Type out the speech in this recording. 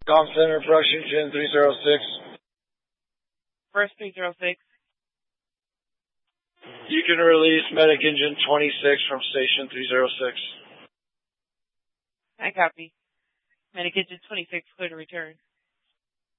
Com Center, Brushington 306. First 306. You can release Medic Engine 26 from Station 306. I copy. Medic Engine 26, clear to return.